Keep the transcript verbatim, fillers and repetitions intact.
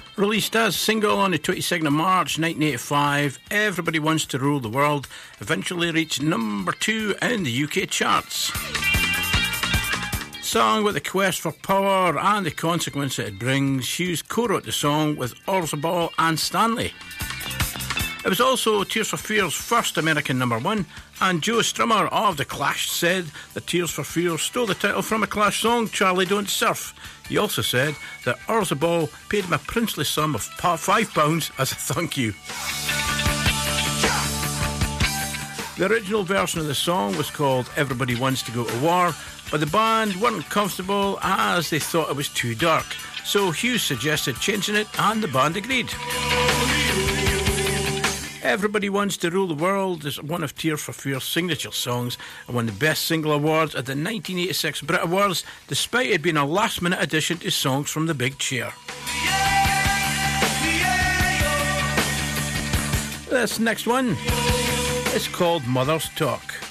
Released as single on the twenty-second of March nineteen eighty-five, Everybody Wants to Rule the World eventually reached number two in the U K charts. Song with the quest for power and the consequence that it brings, Hughes co-wrote the song with Orzabal and Stanley. It was also Tears for Fears' first American number one, and Joe Strummer of The Clash said that Tears for Fears stole the title from a Clash song, Charlie Don't Surf. He also said that Orzabal paid him a princely sum of five pounds as a thank you. The original version of the song was called Everybody Wants to Go to War, but the band weren't comfortable as they thought it was too dark. So Hughes suggested changing it, and the band agreed. Everybody Wants to Rule the World is one of Tears for Fears' signature songs and won the Best Single Awards at the nineteen eighty-six Brit Awards, despite it being a last-minute addition to Songs from the Big Chair. This next one is called Mother's Talk.